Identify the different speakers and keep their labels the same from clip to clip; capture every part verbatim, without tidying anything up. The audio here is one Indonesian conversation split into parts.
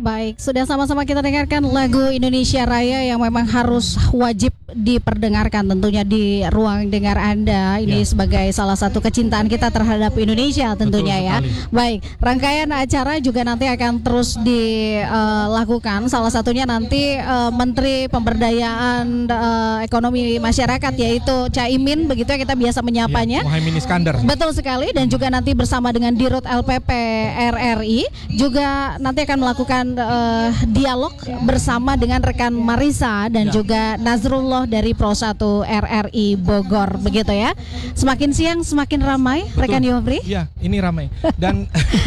Speaker 1: Baik, sudah sama-sama kita dengarkan lagu Indonesia Raya yang memang harus wajib diperdengarkan tentunya di ruang dengar Anda. Ini ya. Sebagai salah satu kecintaan kita terhadap Indonesia tentunya. Betul ya. Sekali. Baik, rangkaian acara juga nanti akan terus dilakukan. Salah satunya nanti uh, Menteri Pemberdayaan uh, Ekonomi Masyarakat yaitu Caimin, begitu ya kita biasa menyapanya.
Speaker 2: Ya, Muhaimin Iskandar.
Speaker 1: Betul sekali, dan juga nanti bersama dengan Dirut L P P R R I juga nanti akan melakukan Uh, dialog bersama dengan rekan Marisa dan ya. juga Nazrullah dari Pro satu R R I Bogor, begitu ya. Semakin siang semakin ramai. Betul. Rekan Yofri.
Speaker 2: Ya, ini ramai. Dan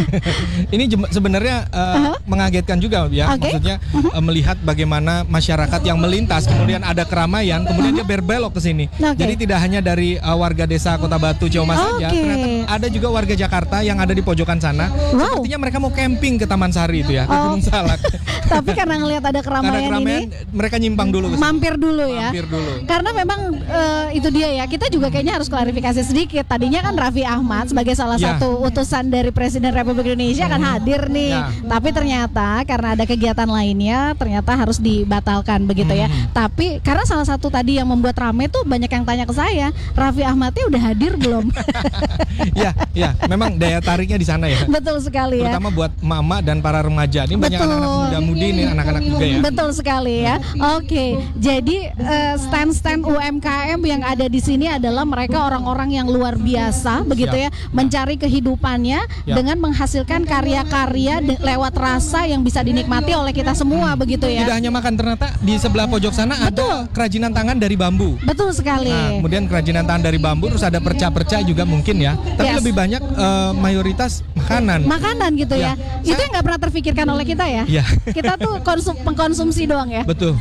Speaker 2: ini sebenarnya uh, uh-huh. mengagetkan juga ya. Okay. Maksudnya uh-huh. uh, melihat bagaimana masyarakat yang melintas kemudian ada keramaian, kemudian uh-huh. dia berbelok ke sini. Okay. Jadi tidak hanya dari uh, warga desa Kota Batu Ciamas okay. saja, ternyata ada juga warga Jakarta yang ada di pojokan sana. Wow. Sepertinya mereka mau camping ke Taman Sari itu ya, ke Gunung Salak.
Speaker 1: Tapi karena ngelihat ada keramaian, ada keramaian ini,
Speaker 2: mereka nyimpang dulu.
Speaker 1: Mampir dulu ya.
Speaker 2: Mampir dulu.
Speaker 1: Karena memang uh, itu dia ya. Kita juga kayaknya harus klarifikasi sedikit. Tadinya kan Raffi Ahmad sebagai salah ya. satu utusan dari Presiden Republik Indonesia akan hadir nih. Ya. Tapi ternyata karena ada kegiatan lainnya, ternyata harus dibatalkan begitu hmm. ya. Tapi karena salah satu tadi yang membuat rame tuh banyak yang tanya ke saya, Raffi Ahmadnya udah hadir belum?
Speaker 2: Ya, ya. Memang daya tariknya di sana ya.
Speaker 1: Betul sekali ya.
Speaker 2: Terutama buat mama dan para remaja. Ini banyak anak-anak muda-mudi nih, anak-anak juga ya.
Speaker 1: Betul sekali ya. Oke, jadi uh, stand-stand U M K M yang ada di sini adalah mereka orang-orang yang luar biasa, begitu ya, mencari kehidupannya ya. dengan menghasilkan karya-karya de- lewat rasa yang bisa dinikmati oleh kita semua, begitu ya.
Speaker 2: Tidak hanya makan, ternyata di sebelah pojok sana Betul. ada kerajinan tangan dari bambu.
Speaker 1: Betul sekali.
Speaker 2: Nah, kemudian kerajinan tangan dari bambu, terus ada perca-perca juga mungkin ya. Tapi yes. lebih banyak uh, mayoritas makanan.
Speaker 1: Makanan gitu ya. ya. Itu yang nggak pernah terfikirkan oleh kita ya.
Speaker 2: ya.
Speaker 1: Kita tuh konsum, pengkonsumsi doang ya.
Speaker 2: Betul.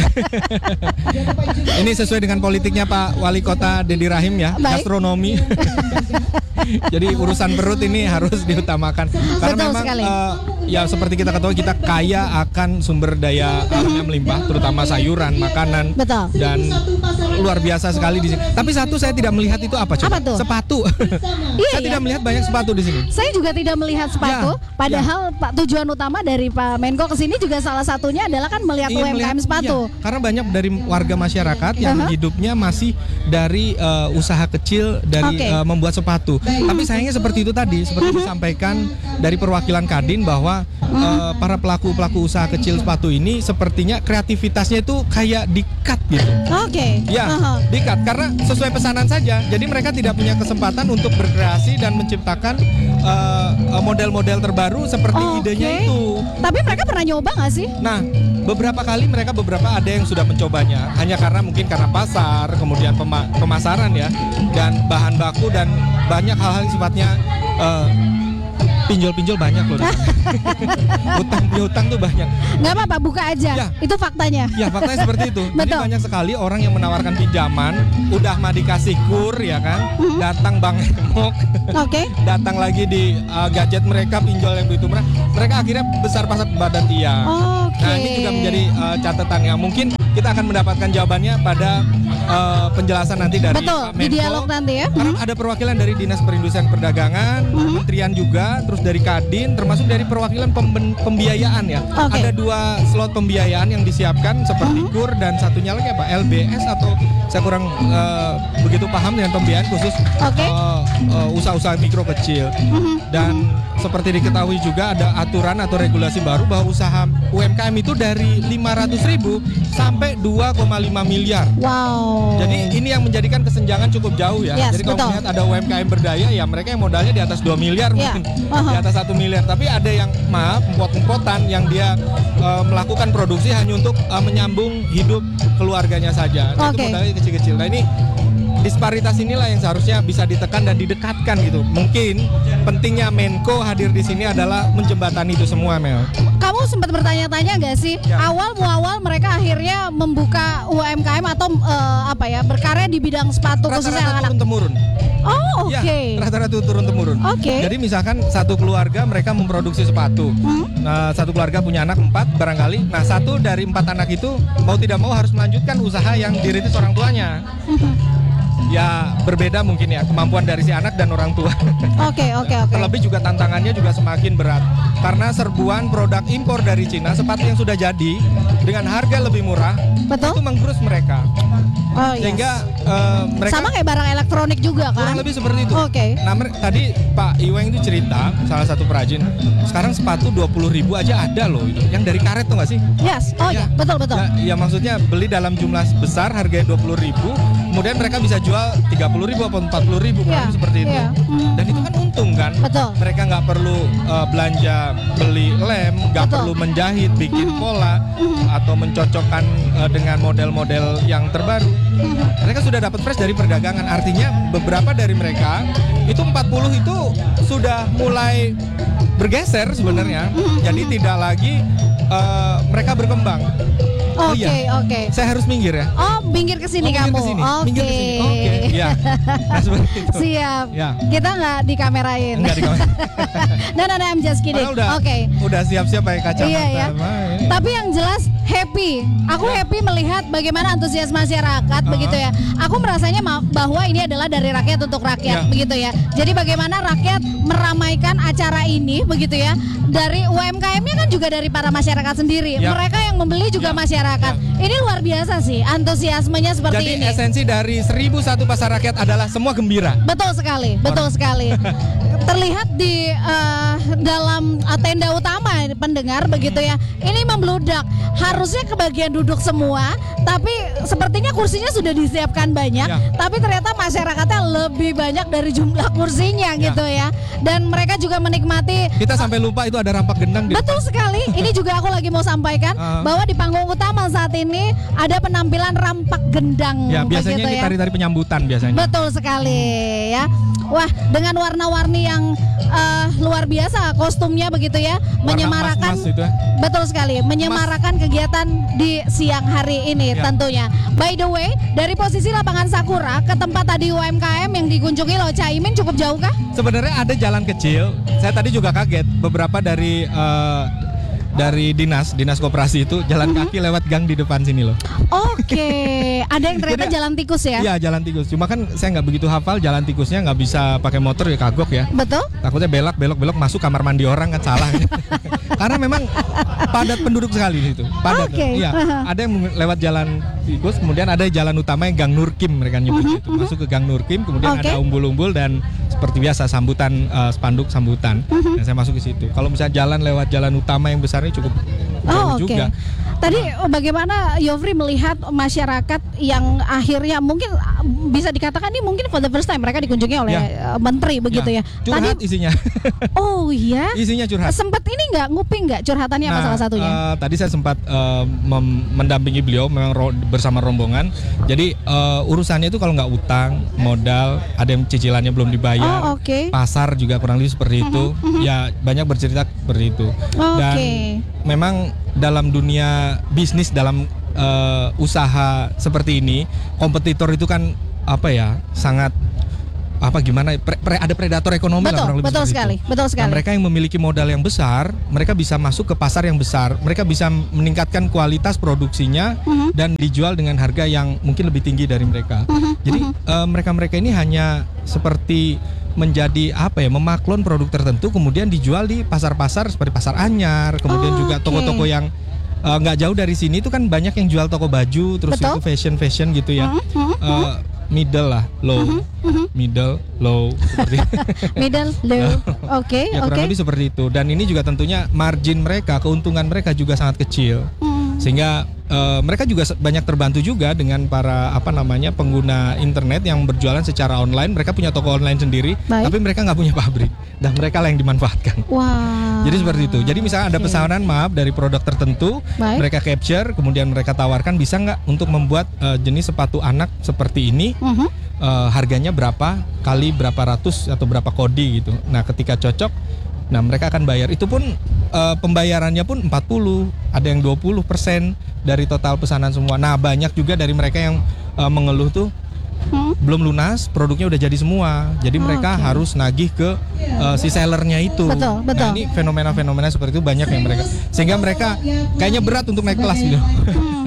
Speaker 2: Ini sesuai dengan politiknya Pak Wali Kota Dedi Rahim ya, Baik. gastronomi. Jadi urusan perut ini harus diutamakan. Karena
Speaker 1: Betul
Speaker 2: memang uh, ya seperti kita ketahui, kita kaya akan sumber daya alam yang melimpah, terutama sayuran, makanan.
Speaker 1: Betul.
Speaker 2: Dan luar biasa sekali di sini. Tapi satu saya tidak melihat itu apa coba?
Speaker 1: Apa tuh?
Speaker 2: Sepatu.
Speaker 1: Iya,
Speaker 2: saya
Speaker 1: iya.
Speaker 2: tidak melihat banyak sepatu di sini.
Speaker 1: Saya juga tidak melihat sepatu. Ya, padahal ya. Pak tujuan utama dari Pak Menko ke sini juga salah satunya adalah kan melihat
Speaker 2: Ingin
Speaker 1: U M K M
Speaker 2: melihat,
Speaker 1: sepatu.
Speaker 2: Iya, karena banyak dari warga masyarakat yang uh-huh. hidupnya masih dari uh, usaha kecil dari okay. uh, membuat sepatu. Tapi sayangnya seperti itu tadi, seperti uh-huh. disampaikan dari perwakilan Kadin bahwa uh-huh. uh, para pelaku-pelaku usaha kecil sepatu ini sepertinya kreativitasnya itu kayak di-cut gitu.
Speaker 1: Oke. Okay.
Speaker 2: Ya,
Speaker 1: uh-huh.
Speaker 2: di-cut karena sesuai pesanan saja. Jadi mereka tidak punya kesempatan untuk berkreasi dan menciptakan uh, model-model terbaru seperti okay. idenya itu.
Speaker 1: Tapi mereka pernah nyoba nggak sih?
Speaker 2: Nah, beberapa kali mereka beberapa ada yang sudah mencobanya, hanya karena mungkin karena pasar, kemudian pema- pemasaran ya, dan bahan baku dan banyak hal-hal yang sifatnya uh, pinjol-pinjol banyak loh. Utang piutang tuh banyak.
Speaker 1: Nggak apa-apa, buka aja. Ya. Itu faktanya.
Speaker 2: Ya, faktanya seperti itu. Jadi banyak sekali orang yang menawarkan pinjaman, udah mah dikasih kur ya kan, mm-hmm. datang Bang Emok,
Speaker 1: okay.
Speaker 2: datang lagi di uh, gadget mereka pinjol yang begitu murah, mereka akhirnya besar pasar badan tiang.
Speaker 1: Okay.
Speaker 2: Nah, ini juga menjadi uh, catatan yang mungkin kita akan mendapatkan jawabannya pada uh, penjelasan nanti dari
Speaker 1: Betul,
Speaker 2: Pak Menko.
Speaker 1: Di dialog nanti ya.
Speaker 2: Karena mm-hmm. ada perwakilan dari Dinas Perindustrian Perdagangan, mm-hmm. Kementerian juga, terus dari Kadin, termasuk dari perwakilan pem- pembiayaan ya. Okay. Ada dua slot pembiayaan yang disiapkan seperti mm-hmm. KUR dan satunya lagi apa? L B S atau saya kurang uh, begitu paham dengan pembiayaan khusus okay. uh, uh, usaha-usaha mikro kecil. Mm-hmm. Dan mm-hmm. seperti diketahui juga ada aturan atau regulasi baru bahwa usaha U M K M itu dari lima ratus ribu sampai dua koma lima miliar.
Speaker 1: Wow.
Speaker 2: Jadi ini yang menjadikan kesenjangan cukup jauh ya.
Speaker 1: Yes,
Speaker 2: Jadi kalau
Speaker 1: betul.
Speaker 2: melihat ada U M K M berdaya ya mereka yang modalnya di atas dua miliar
Speaker 1: yeah.
Speaker 2: mungkin.
Speaker 1: Uh-huh.
Speaker 2: Di atas satu miliar. Tapi ada yang maaf empot-empotan yang dia uh, melakukan produksi hanya untuk uh, menyambung hidup keluarganya saja. Nah,
Speaker 1: okay.
Speaker 2: itu modalnya kecil-kecil. Nah ini disparitas inilah yang seharusnya bisa ditekan dan didekatkan gitu. Mungkin pentingnya Menko hadir di sini adalah menjembatani itu semua, Mel.
Speaker 1: Kamu sempat bertanya-tanya nggak sih ya. awal muawal mereka akhirnya membuka U M K M atau uh, apa ya berkarya di bidang sepatu
Speaker 2: rata-rata
Speaker 1: khususnya anak-anak?
Speaker 2: Turun temurun.
Speaker 1: Oh oke. Okay.
Speaker 2: Ya, rata-rata turun temurun.
Speaker 1: Oke. Okay.
Speaker 2: Jadi misalkan satu keluarga mereka memproduksi sepatu. Hmm? Nah, satu keluarga punya anak empat barangkali. Nah satu dari empat anak itu mau tidak mau harus melanjutkan usaha yang dirintis orang tuanya. Hmm. ya berbeda mungkin ya kemampuan dari si anak dan orang tua.
Speaker 1: Oke, oke, oke.
Speaker 2: Terlebih juga tantangannya juga semakin berat karena serbuan produk impor dari Cina sepatu yang sudah jadi dengan harga lebih murah.
Speaker 1: Betul.
Speaker 2: Itu menggerus mereka.
Speaker 1: Oh, yes.
Speaker 2: Sehingga uh, mereka
Speaker 1: sama kayak barang elektronik juga kan?
Speaker 2: kurang lebih seperti itu.
Speaker 1: Oke. Okay.
Speaker 2: Nah, mer- tadi Pak Iweng itu cerita salah satu perajin, sekarang sepatu dua puluh ribu aja ada loh itu. Yang dari karet tuh nggak sih?
Speaker 1: Yes. Oh ya, betul betul.
Speaker 2: Ya, ya maksudnya beli dalam jumlah besar harganya dua puluh ribu, kemudian mereka bisa jual tiga puluh ribu atau empat puluh ribu kurang
Speaker 1: yeah.
Speaker 2: lebih seperti itu.
Speaker 1: Yeah. Mm.
Speaker 2: Dan itu kan untung kan?
Speaker 1: Betul.
Speaker 2: Mereka nggak perlu uh, belanja beli lem, nggak perlu menjahit, bikin mm-hmm. pola mm-hmm. atau mencocokkan uh, dengan model-model yang terbaru. Mm-hmm. Mereka sudah dapat fresh dari perdagangan. Artinya beberapa dari mereka itu empat puluh itu sudah mulai bergeser sebenarnya. Mm-hmm. Jadi tidak lagi uh, mereka berkembang.
Speaker 1: Oke, oh, iya. oke. Okay.
Speaker 2: Saya harus minggir ya.
Speaker 1: Oh, minggir ke sini
Speaker 2: oh,
Speaker 1: kamu.
Speaker 2: Oke.
Speaker 1: Oke.
Speaker 2: Okay. Oke. Okay. Ya. Nah, seperti itu.
Speaker 1: Siap.
Speaker 2: Ya.
Speaker 1: Kita nggak dikamerain.
Speaker 2: Nggak dikamerain.
Speaker 1: No, no, no, I'm just kidding. Oke.
Speaker 2: Okay. Udah siap-siap pakai kacamata.
Speaker 1: Iya, ya. Tapi yang jelas happy. Aku ya. happy melihat bagaimana antusias masyarakat uh-huh. begitu ya. Aku merasanya bahwa ini adalah dari rakyat untuk rakyat ya. begitu ya. Jadi bagaimana rakyat meramaikan acara ini begitu ya. Dari U M K M-nya kan juga dari para masyarakat sendiri. Ya. Mereka yang membeli juga ya. masyarakat. Ya. Ini luar biasa sih antusiasmenya seperti
Speaker 2: Jadi,
Speaker 1: ini. Jadi
Speaker 2: esensi dari seribu satu pasar rakyat adalah semua gembira.
Speaker 1: Betul sekali, betul Or. sekali. Terlihat di uh, dalam uh, tenda utama pendengar begitu ya. Ini membludak. Harusnya kebagian duduk semua, tapi sepertinya kursinya sudah disiapkan banyak. Ya. Tapi ternyata masyarakatnya lebih banyak dari jumlah kursinya ya. gitu ya. Dan mereka juga menikmati.
Speaker 2: Kita sampai lupa itu ada rampak gendang.
Speaker 1: Betul sekali. Ini juga aku lagi mau sampaikan uh. bahwa di panggung utama saat ini ada penampilan rampak gendang.
Speaker 2: Ya, biasanya ini ya. tari-tari penyambutan biasanya.
Speaker 1: Betul sekali ya. Wah, dengan warna-warni yang uh, luar biasa kostumnya begitu ya, warna menyemarakan.
Speaker 2: Mas-mas itu ya.
Speaker 1: Betul sekali, menyemarakan mas. kegiatan di siang hari ini ya. tentunya. By the way, dari posisi lapangan Sakura ke tempat tadi U M K M yang dikunjungi loh Caimin cukup jauh kah?
Speaker 2: Sebenarnya ada jalan kecil. Saya tadi juga kaget beberapa dari uh, dari dinas dinas koperasi itu jalan mm-hmm. kaki lewat gang di depan sini loh. Oke,
Speaker 1: okay. Ada yang ternyata Jadi, jalan tikus ya?
Speaker 2: Iya jalan tikus. Cuma kan saya nggak begitu hafal jalan tikusnya, nggak bisa pakai motor ya kagok ya.
Speaker 1: Betul.
Speaker 2: Takutnya belok belok belok masuk kamar mandi orang kan salah. Karena memang padat penduduk sekali di situ. Padat.
Speaker 1: Okay.
Speaker 2: Iya. Ada yang lewat jalan tikus, kemudian ada jalan utama yang Gang Nurkim mereka nyebutnya mm-hmm. itu. Masuk ke Gang Nurkim, kemudian okay. ada umbul-umbul dan seperti biasa sambutan uh, spanduk sambutan. Mm-hmm. Dan saya masuk ke situ. Kalau misalnya jalan lewat jalan utama yang besar ini cukup
Speaker 1: Oh, oke. Okay.
Speaker 2: juga.
Speaker 1: Tadi bagaimana Yofri melihat masyarakat yang akhirnya mungkin bisa dikatakan ini mungkin for the first time mereka dikunjungi oleh ya. menteri begitu ya. ya.
Speaker 2: Curhat
Speaker 1: tadi
Speaker 2: isinya.
Speaker 1: Oh iya.
Speaker 2: Isinya curhat.
Speaker 1: Sempat ini nggak nguping nggak curhatannya
Speaker 2: nah,
Speaker 1: apa salah satunya?
Speaker 2: Uh, tadi saya sempat uh, mem- mendampingi beliau memang ro- bersama rombongan. Jadi uh, urusannya itu kalau nggak utang, modal, ada yang cicilannya belum dibayar.
Speaker 1: Oh, okay.
Speaker 2: Pasar juga kurang lebih seperti itu. Uh-huh, uh-huh. Ya banyak bercerita seperti itu.
Speaker 1: Oh,
Speaker 2: Dan
Speaker 1: okay.
Speaker 2: memang dalam dunia bisnis dalam uh, usaha seperti ini kompetitor itu kan apa ya sangat apa gimana pre, pre, ada predator ekonomi
Speaker 1: betul,
Speaker 2: lah kurang lebih
Speaker 1: betul sekali
Speaker 2: itu.
Speaker 1: betul sekali.
Speaker 2: Nah, mereka yang memiliki modal yang besar mereka bisa masuk ke pasar yang besar, mereka bisa meningkatkan kualitas produksinya uh-huh. dan dijual dengan harga yang mungkin lebih tinggi dari mereka. Uh-huh. Jadi uh-huh. uh, mereka-mereka ini hanya seperti menjadi apa ya memaklon produk tertentu kemudian dijual di pasar-pasar seperti pasar Anyar, kemudian oh, juga okay. toko-toko yang nggak uh, jauh dari sini itu kan banyak yang jual toko baju terus Betul. itu fashion fashion gitu ya. Uh-huh. Uh, middle lah, low, uh-huh. Uh-huh. middle, low, seperti
Speaker 1: middle, low, oke, okay,
Speaker 2: ya kurang
Speaker 1: okay.
Speaker 2: lebih seperti itu. Dan ini juga tentunya margin mereka, keuntungan mereka juga sangat kecil, uh-huh. sehingga uh, mereka juga banyak terbantu juga dengan para apa namanya pengguna internet yang berjualan secara online. Mereka punya toko online sendiri, Baik. tapi mereka nggak punya pabrik, dan mereka lah yang dimanfaatkan.
Speaker 1: Wow.
Speaker 2: Jadi seperti itu. Jadi misalnya ada
Speaker 1: okay.
Speaker 2: pesanan maaf dari produk tertentu, Baik. mereka capture, kemudian mereka tawarkan bisa nggak untuk membuat uh, jenis sepatu anak seperti ini. Uh-huh. Uh, harganya berapa kali berapa ratus atau berapa kodi gitu. Nah ketika cocok, nah mereka akan bayar. Itu pun uh, pembayarannya pun empat puluh, ada yang dua puluh persen dari total pesanan semua. Nah banyak juga dari mereka yang uh, mengeluh tuh hmm? belum lunas, produknya udah jadi semua. Jadi oh, mereka okay. harus nagih ke uh, si sellernya itu.
Speaker 1: Betul, betul.
Speaker 2: Nah ini fenomena-fenomena seperti itu banyak yang mereka, sehingga mereka kayaknya berat untuk naik kelas gitu.
Speaker 1: Hmm.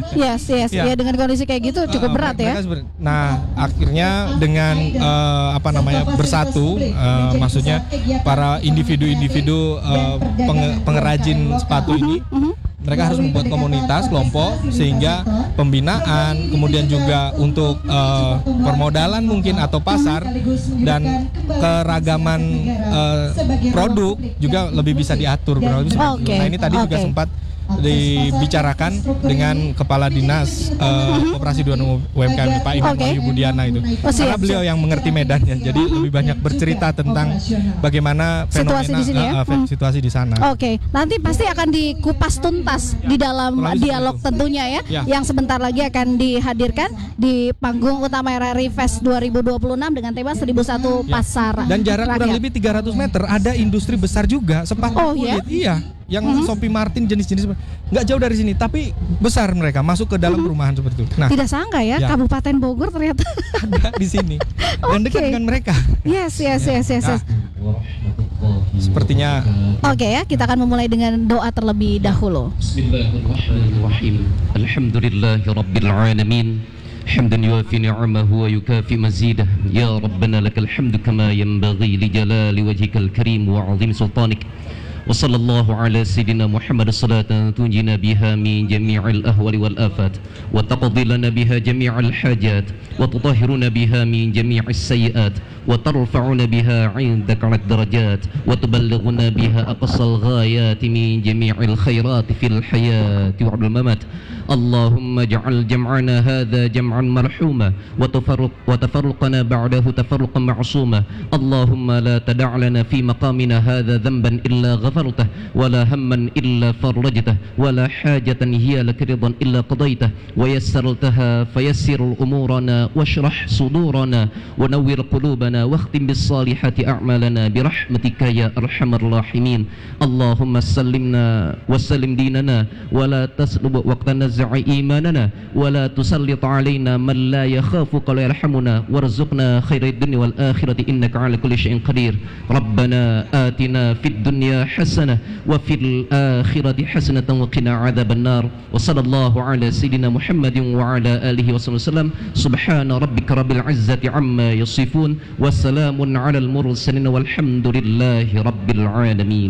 Speaker 1: Yes, yes.
Speaker 2: Ya.
Speaker 1: Ya, dengan kondisi kayak gitu cukup
Speaker 2: Uh,
Speaker 1: berat ya.
Speaker 2: mereka seber- Nah, akhirnya dengan uh, apa namanya bersatu, uh, maksudnya para individu-individu uh, penge- pengrajin sepatu ini, mereka harus membuat komunitas, kelompok, sehingga pembinaan, kemudian juga untuk uh, permodalan mungkin atau pasar dan keragaman uh, produk juga lebih bisa diatur. kurang lebih seperti itu.
Speaker 1: Oke,
Speaker 2: Nah ini tadi juga
Speaker 1: oke.
Speaker 2: sempat dibicarakan dengan Kepala Dinas uh, Koperasi dan U M K M Pak Iman
Speaker 1: Oke.
Speaker 2: Wahyu Budiana itu.
Speaker 1: Oh, siap,
Speaker 2: Karena beliau
Speaker 1: siap.
Speaker 2: yang mengerti medannya, jadi lebih banyak bercerita tentang bagaimana
Speaker 1: Situasi
Speaker 2: fenomena
Speaker 1: di sini ya?
Speaker 2: uh, uh,
Speaker 1: Hmm.
Speaker 2: situasi di sana.
Speaker 1: Oke, nanti pasti akan dikupas tuntas di dalam
Speaker 2: Kurang lebih
Speaker 1: dialog
Speaker 2: seperti itu.
Speaker 1: tentunya ya,
Speaker 2: Ya.
Speaker 1: yang sebentar lagi akan dihadirkan di panggung utama R R I Fest dua ribu dua puluh enam dengan tema seribu satu
Speaker 2: Ya.
Speaker 1: Pasar
Speaker 2: Dan jarak kurang
Speaker 1: Rakyat.
Speaker 2: lebih tiga ratus meter ada industri besar juga sepatu
Speaker 1: Oh, ya?
Speaker 2: kulit. Iya, yang Sophie Martin jenis-jenis nggak jauh dari sini, tapi besar mereka masuk ke dalam perumahan seperti itu. Nah,
Speaker 1: Tidak sangka ya,
Speaker 2: Ya.
Speaker 1: Kabupaten Bogor ternyata.
Speaker 2: ada di sini dan dekat
Speaker 1: Oke.
Speaker 2: dengan mereka.
Speaker 1: Yes, yes, yes, yes, yes.
Speaker 2: Nah, sepertinya
Speaker 1: Oke ya, kita akan memulai dengan doa terlebih dahulu.
Speaker 3: Bismillahirrahmanirrahim. Alhamdulillahi rabbil alamin. حمدا يوافي نعمه ويكافئ مزيده يا ربنا لك الحمد كما ينبغي لجلال وجهك الكريم وعظيم سلطانك وصلى الله على سيدنا محمد صلاة تنجينا بها من جميع الأهوال والآفات وتقضي لنا بها جميع الحاجات وتطهرنا بها من جميع السيئات وترفعنا بها عندك على الدرجات وتبلغنا بها أقصى الغايات من جميع الخيرات في الحياة وعلى الممات اللهم اجعل جمعنا هذا جمعا مرحوما وتفرق وتفرقنا بعده تفرقا معصوما اللهم لا تدع لنا في مقامنا هذا ذنبا إلا غفرته ولا هما إلا فرجته ولا حاجة هي لك رضا إلا قضيته ويسرتها فيسر أمورنا واشرح صدورنا ونور قلوبنا واختم بالصالحات أعمالنا برحمتك يا أرحم الراحمين اللهم سلمنا وسلم ديننا ولا تسلب وقت نزع إيماننا ولا تسلط علينا من لا يخافك ولا يرحمنا وارزقنا خير الدنيا والآخرة إنك على كل شيء قدير ربنا آتنا في الدنيا حسنة وفي الآخرة حسنة وقنا عذاب النار وصلى الله على سيدنا محمد وعلى آله وصحبه وسلم سبحان ربك رب العزة عما يصفون والسلام على المرسلين والحمد لله رب العالمين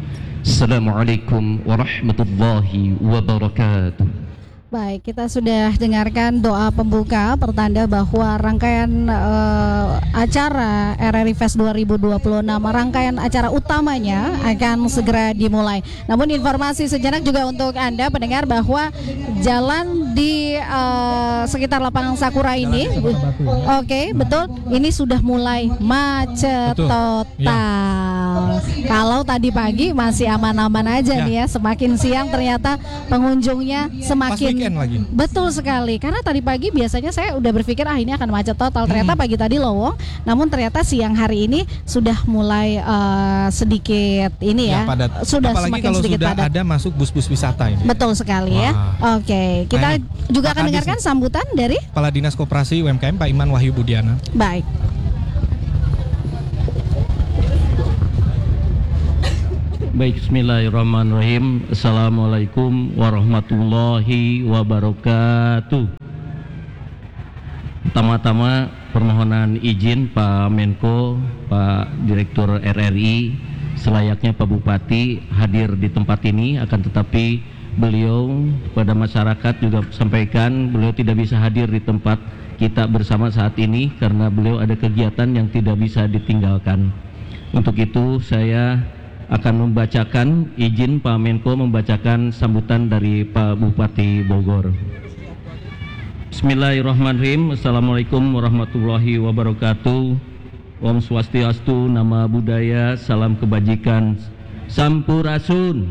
Speaker 3: السلام عليكم ورحمة الله وبركاته.
Speaker 1: Baik, kita sudah dengarkan doa pembuka pertanda bahwa rangkaian uh, acara R R I Fest dua ribu dua puluh enam, rangkaian acara utamanya akan segera dimulai. Namun informasi sejenak juga untuk Anda pendengar bahwa jalan di uh, sekitar lapangan Sakura ini, oke, okay, betul, ini sudah mulai macet
Speaker 2: Betul.
Speaker 1: total. Kalau tadi pagi masih aman-aman aja
Speaker 2: Ya.
Speaker 1: nih ya, semakin siang ternyata pengunjungnya semakin
Speaker 2: weekend lagi.
Speaker 1: betul sekali. Karena tadi pagi biasanya saya udah berpikir ah ini akan macet total. Ternyata pagi tadi lowong, namun ternyata siang hari ini sudah mulai uh, sedikit ini ya,
Speaker 2: padat.
Speaker 1: sudah
Speaker 2: Apalagi
Speaker 1: semakin
Speaker 2: kalau
Speaker 1: sedikit
Speaker 2: sudah
Speaker 1: padat.
Speaker 2: ada masuk bus-bus wisata ini.
Speaker 1: Betul sekali ya.
Speaker 2: Wah.
Speaker 1: Oke, kita
Speaker 2: Nah, ini
Speaker 1: juga
Speaker 2: Pak
Speaker 1: akan
Speaker 2: Kadis
Speaker 1: dengarkan
Speaker 2: nih.
Speaker 1: sambutan dari
Speaker 2: Kepala Dinas Koperasi U M K M Pak Iman Wahyu Budiana.
Speaker 1: baik.
Speaker 3: Baik, bismillahirrahmanirrahim. Assalamualaikum warahmatullahi wabarakatuh. Pertama-tama permohonan izin Pak Menko, Pak Direktur R R I, selayaknya Pak Bupati hadir di tempat ini, akan tetapi beliau pada masyarakat juga sampaikan beliau tidak bisa hadir di tempat kita bersama saat ini karena beliau ada kegiatan yang tidak bisa ditinggalkan. Untuk itu saya akan membacakan, izin Pak Menko membacakan sambutan dari Pak Bupati Bogor. Bismillahirrahmanirrahim. Assalamualaikum warahmatullahi wabarakatuh. Om Swastiastu, Nama Budaya, Salam Kebajikan, Sampurasun.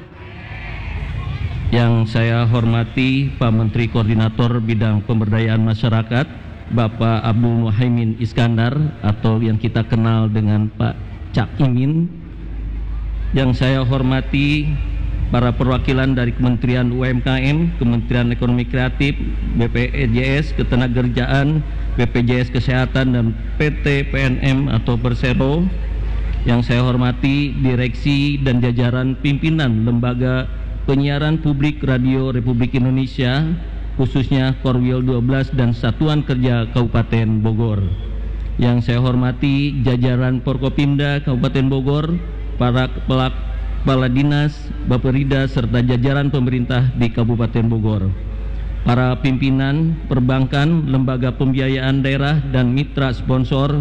Speaker 3: Yang saya hormati Pak Menteri Koordinator Bidang Pemberdayaan Masyarakat, Bapak Abdul Muhaimin Iskandar atau yang kita kenal dengan Pak Cak Imin. Yang saya hormati para perwakilan dari Kementerian U M K M, Kementerian Ekonomi Kreatif, B P J S Ketenagakerjaan, B P J S Kesehatan, dan P T P N M atau Persero. Yang saya hormati direksi dan jajaran pimpinan Lembaga Penyiaran Publik Radio Republik Indonesia,
Speaker 4: khususnya Korwil dua belas dan Satuan Kerja Kabupaten Bogor. Yang saya hormati jajaran Forkopimda Kabupaten Bogor, para kepala, kepala dinas, Bapperida, serta jajaran pemerintah di Kabupaten Bogor. Para pimpinan perbankan, lembaga pembiayaan daerah dan mitra sponsor,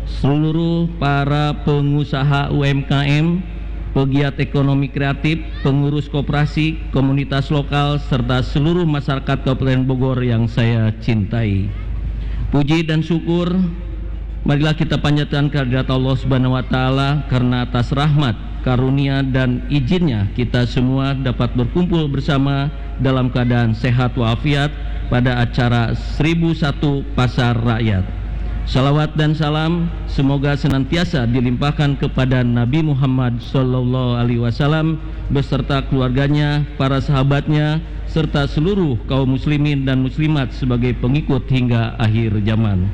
Speaker 4: seluruh para pengusaha U M K M, pegiat ekonomi kreatif, pengurus koperasi, komunitas lokal, serta seluruh masyarakat Kabupaten Bogor yang saya cintai. Puji dan syukur marilah kita panjatkan kehadirat Allah Subhanahu wa taala karena atas rahmat, karunia dan izinnya kita semua dapat berkumpul bersama dalam keadaan sehat walafiat pada acara seribu satu Pasar Rakyat. Salawat dan salam semoga senantiasa dilimpahkan kepada Nabi Muhammad Sallallahu Alaihi Wasallam beserta keluarganya, para sahabatnya, serta seluruh kaum muslimin dan muslimat sebagai pengikut hingga akhir zaman.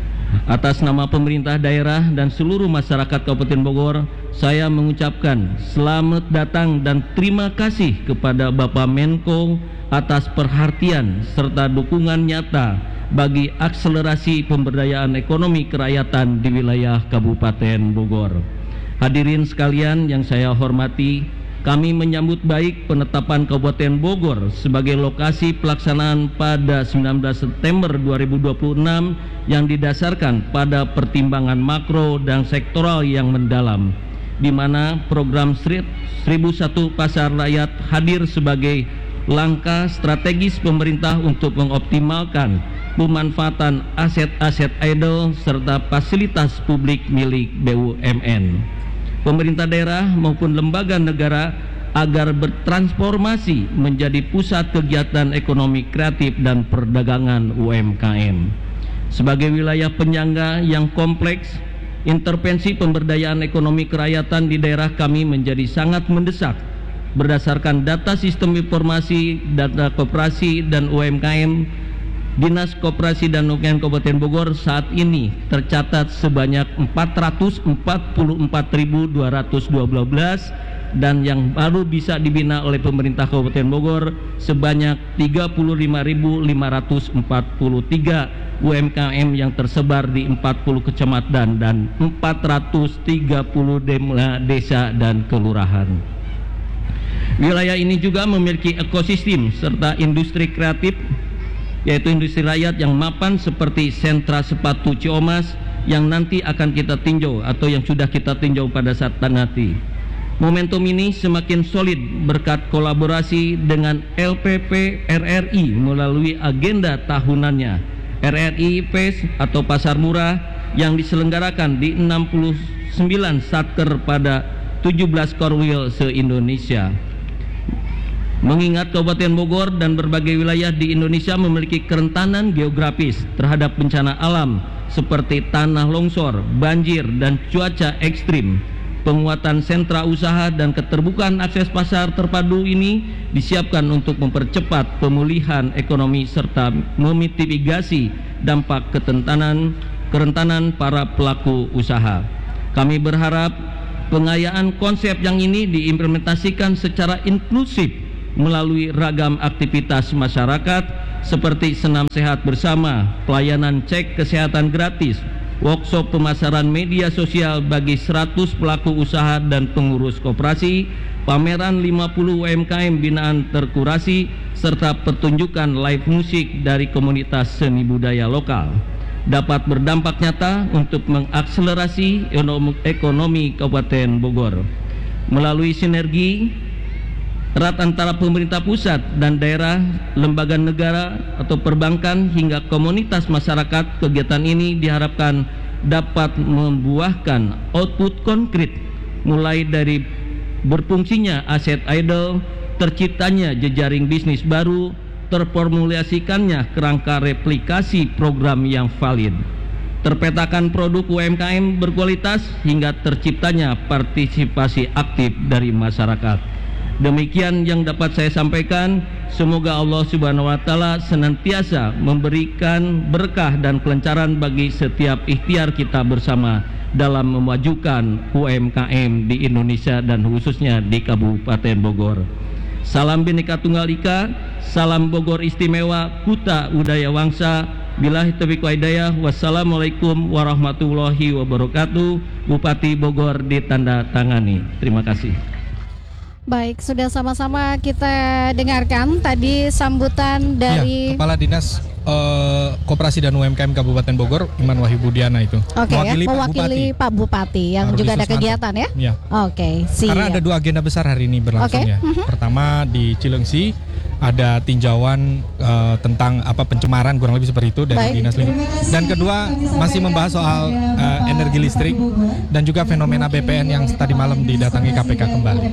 Speaker 4: Atas nama pemerintah daerah dan seluruh masyarakat Kabupaten Bogor, saya mengucapkan selamat datang dan terima kasih kepada Bapak Menko atas perhatian serta dukungan nyata bagi akselerasi pemberdayaan ekonomi kerakyatan di wilayah Kabupaten Bogor. Hadirin sekalian yang saya hormati, kami menyambut baik penetapan Kabupaten Bogor sebagai lokasi pelaksanaan pada sembilan belas September dua ribu dua puluh enam yang didasarkan pada pertimbangan makro dan sektoral yang mendalam, di mana program seribu satu Pasar Rakyat hadir sebagai langkah strategis pemerintah untuk mengoptimalkan pemanfaatan aset-aset idle serta fasilitas publik milik B U M N. Pemerintah daerah maupun lembaga negara agar bertransformasi menjadi pusat kegiatan ekonomi kreatif dan perdagangan U M K M. Sebagai wilayah penyangga yang kompleks, intervensi pemberdayaan ekonomi kerakyatan di daerah kami menjadi sangat mendesak. Berdasarkan data sistem informasi, data koperasi dan U M K M, Dinas Koperasi dan U M K M Kabupaten Bogor saat ini tercatat sebanyak empat ratus empat puluh empat ribu dua ratus dua belas dan yang baru bisa dibina oleh pemerintah Kabupaten Bogor sebanyak tiga puluh lima ribu lima ratus empat puluh tiga U M K M yang tersebar di empat puluh kecamatan dan empat ratus tiga puluh desa dan kelurahan. Wilayah ini juga memiliki ekosistem serta industri kreatif, yaitu industri rakyat yang mapan seperti sentra sepatu Ciomas yang nanti akan kita tinjau atau yang sudah kita tinjau pada saat nanti. Momentum ini semakin solid berkat kolaborasi dengan L P P R R I melalui agenda tahunannya R R I Fest atau Pasar Murah yang diselenggarakan di enam puluh sembilan satker pada tujuh belas Korwil se-Indonesia. Mengingat Kabupaten Bogor dan berbagai wilayah di Indonesia memiliki kerentanan geografis terhadap bencana alam seperti tanah longsor, banjir, dan cuaca ekstrim, penguatan sentra usaha dan keterbukaan akses pasar terpadu ini disiapkan untuk mempercepat pemulihan ekonomi serta memitigasi dampak kerentanan, kerentanan para pelaku usaha. Kami berharap pengayaan konsep yang ini diimplementasikan secara inklusif melalui ragam aktivitas masyarakat seperti senam sehat bersama, pelayanan cek kesehatan gratis, workshop pemasaran media sosial bagi seratus pelaku usaha dan pengurus koperasi, pameran lima puluh U M K M binaan terkurasi, serta pertunjukan live musik dari komunitas seni budaya lokal dapat berdampak nyata untuk mengakselerasi ekonomi Kabupaten Bogor. Melalui sinergi erat antara pemerintah pusat dan daerah, lembaga negara atau perbankan hingga komunitas masyarakat, kegiatan ini diharapkan dapat membuahkan output konkret mulai dari berfungsinya aset idle, terciptanya jejaring bisnis baru, terformulasikannya kerangka replikasi program yang valid, terpetakan produk U M K M berkualitas hingga terciptanya partisipasi aktif dari masyarakat. Demikian yang dapat saya sampaikan. Semoga Allah Subhanahu wa taala senantiasa memberikan berkah dan kelancaran bagi setiap ikhtiar kita bersama dalam memajukan U M K M di Indonesia dan khususnya di Kabupaten Bogor. Salam Bhinneka Tunggal Ika, salam Bogor istimewa, Kuta Udaya Wangsa. Billahi taufiq wal hidayah. Wassalamualaikum warahmatullahi wabarakatuh. Bupati Bogor ditandatangani. Terima kasih.
Speaker 1: Baik, sudah sama-sama kita dengarkan tadi sambutan dari
Speaker 2: ya, Kepala Dinas uh, Koperasi dan U M K M Kabupaten Bogor, Iman Wahyu Budiana itu.
Speaker 1: Oke,
Speaker 2: mewakili,
Speaker 1: ya,
Speaker 2: Pak,
Speaker 1: mewakili
Speaker 2: Bupati.
Speaker 1: Pak Bupati yang
Speaker 2: Pak
Speaker 1: juga
Speaker 2: Rudi
Speaker 1: ada
Speaker 2: Susmanto.
Speaker 1: kegiatan ya.
Speaker 2: Ya.
Speaker 1: Oke, siap.
Speaker 2: Karena ada dua agenda besar hari ini berlangsung
Speaker 1: Oke.
Speaker 2: ya.
Speaker 1: Mhm.
Speaker 2: Pertama di Cilengsi ada tinjauan uh, tentang apa pencemaran kurang lebih seperti itu dari
Speaker 1: Baik.
Speaker 2: Dinas Lingkungan. Dan kedua masih membahas soal uh, energi listrik dan juga fenomena B P N yang tadi malam didatangi K P K kembali.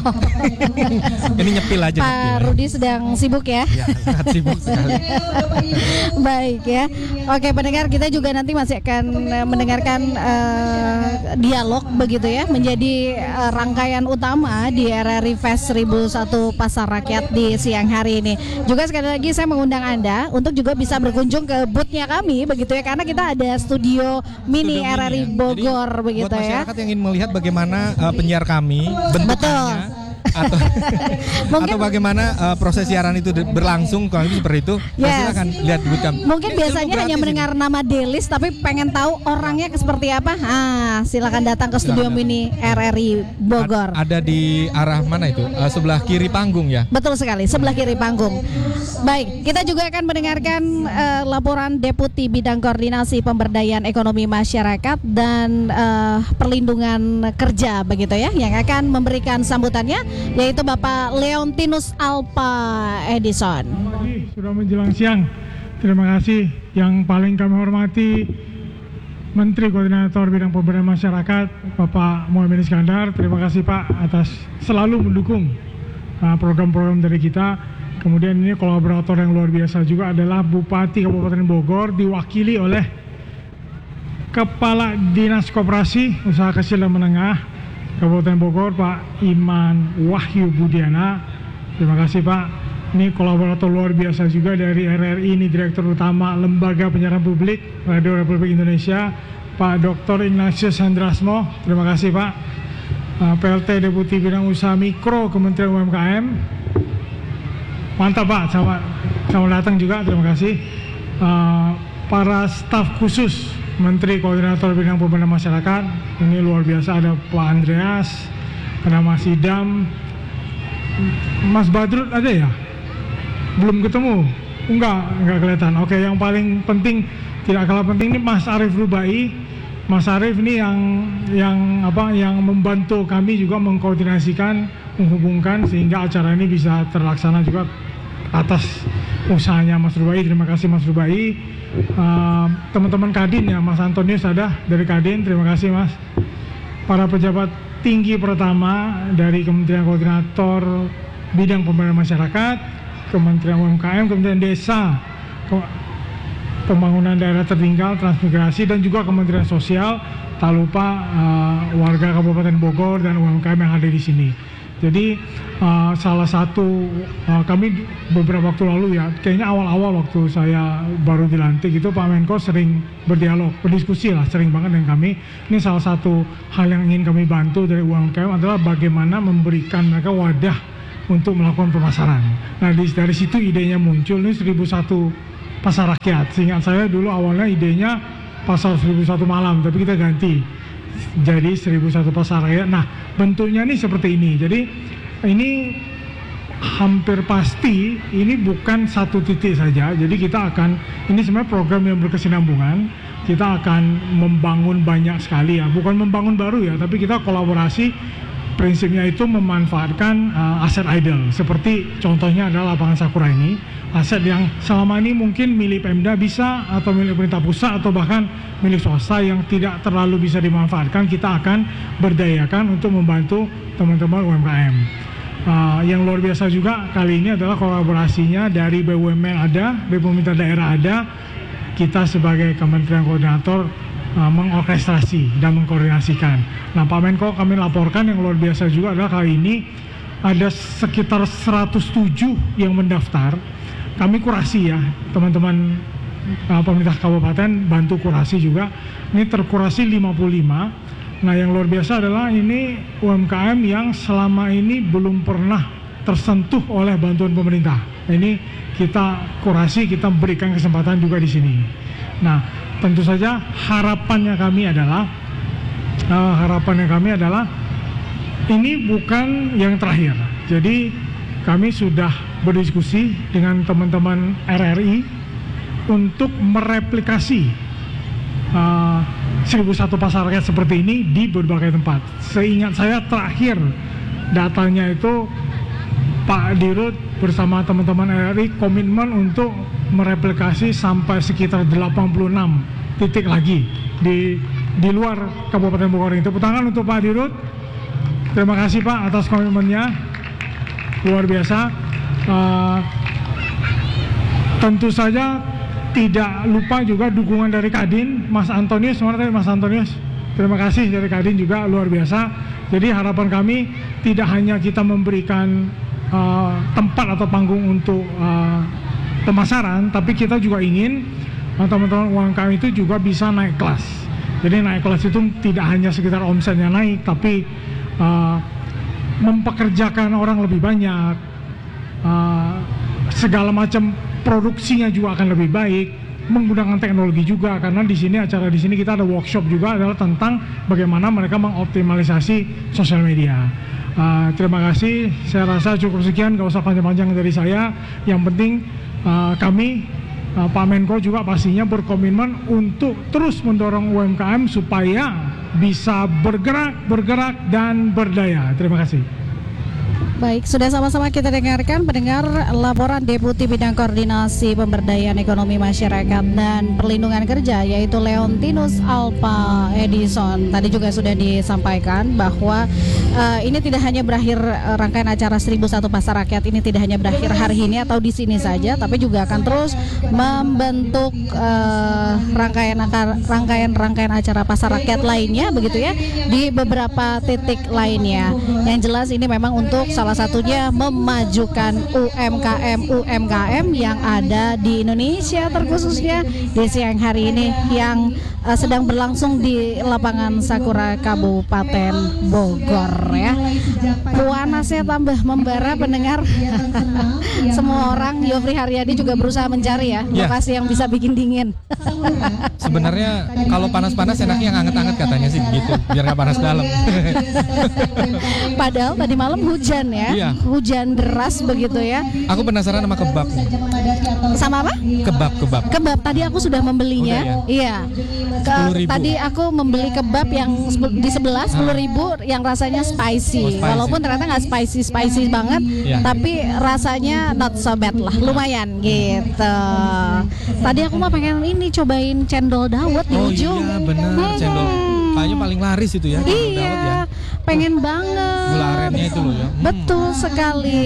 Speaker 2: Ini nyepil aja.
Speaker 1: Pak
Speaker 2: nyepil.
Speaker 1: Rudi sedang sibuk ya.
Speaker 2: Ya, sangat sibuk sekali.
Speaker 1: Baik ya. Oke, pendengar, kita juga nanti masih akan eh, mendengarkan eh, dialog begitu ya, menjadi eh, rangkaian utama di R R I Fest seribu satu Pasar Rakyat di siang hari ini. Juga sekali lagi saya mengundang Anda untuk juga bisa berkunjung ke booth-nya kami begitu ya, karena kita ada studio mini
Speaker 2: Studio
Speaker 1: R R I
Speaker 2: mini ya.
Speaker 1: Bogor
Speaker 2: Jadi,
Speaker 1: begitu
Speaker 2: buat
Speaker 1: ya.
Speaker 2: masyarakat yang ingin melihat bagaimana uh, penyiar kami bentukannya atau
Speaker 1: Mungkin-
Speaker 2: atau bagaimana uh, proses siaran itu de- berlangsung kurang lebih seperti itu.
Speaker 1: Yes.
Speaker 2: Nah, silakan lihat di booth kami.
Speaker 1: Mungkin
Speaker 2: Ini
Speaker 1: biasanya
Speaker 2: ilmu
Speaker 1: hanya
Speaker 2: gratis
Speaker 1: mendengar
Speaker 2: ini.
Speaker 1: nama Delis tapi pengen tahu orangnya seperti apa. Ah, silakan datang ke studio
Speaker 2: Silakan
Speaker 1: mini R R I Bogor.
Speaker 2: Ad- ada di arah mana itu? Uh, sebelah kiri panggung ya.
Speaker 1: Betul sekali, sebelah kiri panggung. Baik, kita juga akan mendengarkan eh, laporan Deputi Bidang Koordinasi Pemberdayaan Ekonomi Masyarakat dan eh, Perlindungan Kerja begitu ya, yang akan memberikan sambutannya, yaitu Bapak Leontinus Alpa Edison.
Speaker 5: Pagi, sudah menjelang siang. Terima kasih. Yang paling kami hormati Menteri Koordinator Bidang Pemberdayaan Masyarakat Bapak Muhammad Iskandar. Terima kasih Pak atas selalu mendukung uh, program-program dari kita. Kemudian ini kolaborator yang luar biasa juga adalah Bupati Kabupaten Bogor diwakili oleh Kepala Dinas Koperasi Usaha Kecil dan Menengah Kabupaten Bogor, Pak Iman Wahyu Budiana. Terima kasih Pak. Ini kolaborator luar biasa juga dari R R I, ini Direktur Utama Lembaga Penyiaran Publik Radio Republik Indonesia, Pak Doktor Ignatius Hendrasmo. Terima kasih Pak. Uh, P L T Deputi Bidang Usaha Mikro Kementerian U M K M. Mantap Pak, selamat, selamat datang juga. Terima kasih. Uh, para staf khusus Menteri Koordinator Bidang Pemberdayaan Masyarakat, ini luar biasa, ada Pak Andreas, ada Mas Idam, Mas Badrut ada ya? Belum ketemu? Enggak, enggak kelihatan. Oke, yang paling penting, tidak kalah penting ini Mas Arief Rubai. Mas Arief ini yang yang apa yang membantu kami juga mengkoordinasikan, menghubungkan sehingga acara ini bisa terlaksana juga atas usahanya Mas Rubai. Terima kasih Mas Rubai. Uh, teman-teman Kadin ya, Mas Antonius ada dari Kadin. Terima kasih Mas. Para pejabat tinggi pertama dari Kementerian Koordinator Bidang Pemberdayaan Masyarakat, Kementerian U M K M, Kementerian Desa, Pembangunan Daerah Tertinggal, Transmigrasi, dan juga Kementerian Sosial. Tak lupa uh, warga Kabupaten Bogor dan U M K M yang ada di sini. Jadi uh, salah satu uh, kami beberapa waktu lalu ya, kayaknya awal-awal waktu saya baru dilantik itu Pak Menko sering berdialog, berdiskusi lah sering banget dengan kami. Ini salah satu hal yang ingin kami bantu dari U M K M adalah bagaimana memberikan mereka wadah untuk melakukan pemasaran. Nah di, dari situ idenya muncul, ini seribu satu Pasar Rakyat. Seingat saya dulu awalnya idenya Pasar seribu satu Malam, tapi kita ganti jadi seribu satu Pasar Rakyat. Nah bentuknya ini seperti ini. Jadi ini hampir pasti ini bukan satu titik saja. Jadi kita akan, ini sebenarnya program yang berkesinambungan. Kita akan membangun banyak sekali ya, bukan membangun baru ya, tapi kita kolaborasi. Prinsipnya itu memanfaatkan uh, aset idle, seperti contohnya adalah lapangan Sakura ini, aset yang selama ini mungkin milik Pemda bisa, atau milik pemerintah pusat, atau bahkan milik swasta yang tidak terlalu bisa dimanfaatkan. Kita akan berdayakan untuk membantu teman-teman U M K M. Uh, yang luar biasa juga kali ini adalah kolaborasinya dari B U M N ada, dari pemerintah daerah ada, kita sebagai Kementerian Koordinator Uh, mengorkestrasi dan mengkoordinasikan. Nah Pak Menko, kami laporkan yang luar biasa juga adalah kali ini ada sekitar seratus tujuh yang mendaftar. Kami kurasi ya, teman-teman uh, pemerintah kabupaten bantu kurasi juga. Ini terkurasi lima puluh lima. Nah yang luar biasa adalah ini U M K M yang selama ini belum pernah tersentuh oleh bantuan pemerintah. Ini kita kurasi, kita berikan kesempatan juga di sini. Nah, tentu saja harapannya kami adalah uh, harapannya kami adalah ini bukan yang terakhir. Jadi kami sudah berdiskusi dengan teman-teman R R I untuk mereplikasi uh, seribu satu pasar rakyat seperti ini di berbagai tempat. Seingat saya terakhir datanya itu Pak Dirut bersama teman-teman R R I komitmen untuk mereplikasi sampai sekitar delapan puluh enam titik lagi di di luar Kabupaten Bogor ini. Tepuk tangan untuk Pak Dirut. Terima kasih Pak atas komitmennya, luar biasa. Uh, tentu saja tidak lupa juga dukungan dari Kadin, Mas Antonius, mana tadi Mas Antonius? Terima kasih dari Kadin juga, luar biasa. Jadi harapan kami tidak hanya kita memberikan uh, tempat atau panggung untuk uh, pemasaran, tapi kita juga ingin uh, teman-teman U M K M itu juga bisa naik kelas. Jadi naik kelas itu tidak hanya sekitar omsetnya naik, tapi uh, mempekerjakan orang lebih banyak, uh, segala macam produksinya juga akan lebih baik, menggunakan teknologi juga, karena di sini acara di sini kita ada workshop juga adalah tentang bagaimana mereka mengoptimalisasi sosial media. Uh, terima kasih, saya rasa cukup sekian, gak usah panjang-panjang dari saya. Yang penting uh, kami uh, Pak Menko juga pastinya berkomitmen untuk terus mendorong U M K M supaya bisa bergerak, bergerak dan berdaya. Terima kasih.
Speaker 1: Baik, sudah sama-sama kita dengarkan pendengar laporan Deputi Bidang Koordinasi Pemberdayaan Ekonomi Masyarakat dan Perlindungan Kerja yaitu Leontinus Alpa Edison. Tadi juga sudah disampaikan bahwa uh, ini tidak hanya berakhir uh, rangkaian acara seribu satu Pasar Rakyat ini tidak hanya berakhir hari ini atau di sini saja, tapi juga akan terus membentuk uh, rangkaian rangkaian-rangkaian acara Pasar Rakyat lainnya begitu ya di beberapa titik lainnya. Yang jelas ini memang untuk salah satunya memajukan U M K M U M K M yang ada di Indonesia, terkhususnya di siang hari ini yang uh, sedang berlangsung di lapangan Sakura Kabupaten Bogor ya. Panasnya tambah membara pendengar. Semua orang, Yofri Haryadi juga berusaha mencari ya lokasi yang bisa bikin dingin.
Speaker 2: Sebenarnya kalau panas-panas enaknya yang anget-anget katanya sih begitu, biar nggak panas dalam.
Speaker 1: Padahal tadi malam hujan ya.
Speaker 2: Iya.
Speaker 1: Hujan deras begitu ya.
Speaker 2: Aku penasaran sama kebab.
Speaker 1: Sama apa?
Speaker 2: Kebab, kebab.
Speaker 1: Kebab tadi aku sudah membelinya.
Speaker 2: Udah, ya?
Speaker 1: Iya. Ke, tadi aku membeli kebab yang di sebelah sepuluh ribu yang rasanya spicy.
Speaker 2: Oh, spicy.
Speaker 1: Walaupun ternyata nggak spicy spicy banget,
Speaker 2: Ya.
Speaker 1: tapi rasanya not so bad lah, lumayan gitu. Tadi aku mah pengen ini cobain cendol dawet di
Speaker 2: Oh
Speaker 1: ujung.
Speaker 2: iya benar,
Speaker 1: Hmm.
Speaker 2: cendol. Kayaknya paling laris itu ya, cendol
Speaker 1: Iya,
Speaker 2: dawet ya.
Speaker 1: pengen banget.
Speaker 2: Gula arennya itu loh ya. Hmm.
Speaker 1: Betul sekali.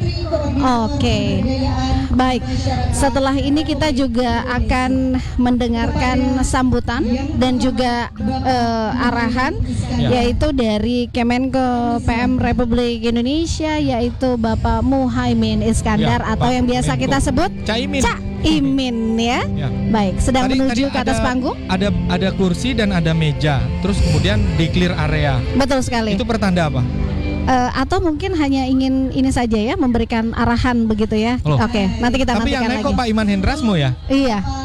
Speaker 1: Oke, baik. Setelah ini kita juga akan mendengarkan sambutan dan juga eh, arahan,
Speaker 2: Ya.
Speaker 1: yaitu dari Kemenko P M Republik Indonesia, yaitu Bapak Muhaimin Iskandar
Speaker 2: Ya,
Speaker 1: atau
Speaker 2: Pak
Speaker 1: yang biasa
Speaker 2: Menko.
Speaker 1: kita sebut
Speaker 2: Caimin.
Speaker 1: Caimin ya.
Speaker 2: Ya.
Speaker 1: Baik, sedang
Speaker 2: Tadi-
Speaker 1: menuju
Speaker 2: tadi
Speaker 1: ke atas
Speaker 2: ada-
Speaker 1: panggung.
Speaker 2: Ada ada kursi dan ada meja. Terus kemudian di clear area.
Speaker 1: Betul sekali.
Speaker 2: Itu pertanda apa?
Speaker 1: Eh, atau mungkin hanya ingin ini saja ya, memberikan arahan begitu ya.
Speaker 2: Loh.
Speaker 1: Oke, nanti kita
Speaker 2: Tapi
Speaker 1: nantikan
Speaker 2: yang naik
Speaker 1: lagi.
Speaker 2: kok Pak Iman Hendrasmo ya?
Speaker 1: Iya.